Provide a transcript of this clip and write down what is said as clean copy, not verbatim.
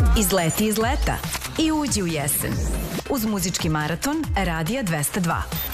Izleti iz leta i uđi u jesen. Uz muzički maraton Radija 202.